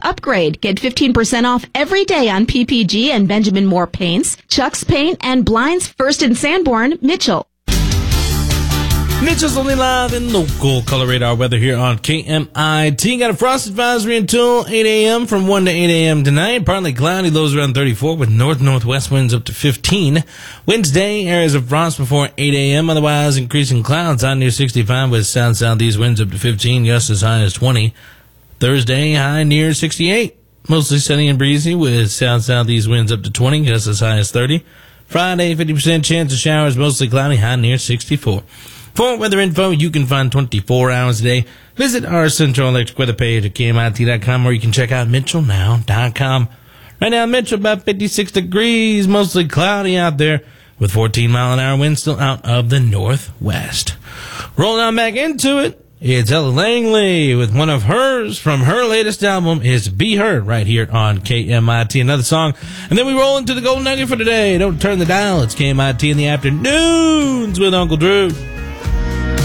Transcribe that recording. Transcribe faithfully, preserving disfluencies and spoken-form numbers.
upgrade. Get fifteen percent off every day on P P G and Benjamin Moore Paints, Chuck's Paint, and Blinds First in Sanborn, Mitchell. Mitchell's only live in local color radar weather here on K M I T. Got a frost advisory until eight a.m. from one to eight a.m. tonight. Partly cloudy, lows around thirty-four with north-northwest winds up to fifteen. Wednesday, areas of frost before eight a.m. Otherwise, increasing clouds high near sixty-five with south-southeast winds up to fifteen, just as high as twenty. Thursday, high near sixty-eight. Mostly sunny and breezy with south-southeast winds up to twenty, just as high as thirty. Friday, fifty percent chance of showers, mostly cloudy, high near sixty-four. For weather info you can find twenty-four hours a day, visit our Central Electric weather page at K M I T dot com, or you can check out Mitchell Now dot com. Right now, Mitchell, about fifty-six degrees, mostly cloudy out there, with fourteen mile an hour winds still out of the northwest. Rolling on back into it, it's Ella Langley with one of hers from her latest album, is Be Heard, right here on K M I T. Another song, and then we roll into the Golden Nugget for today. Don't turn the dial, it's K M I T in the afternoons with Uncle Drew.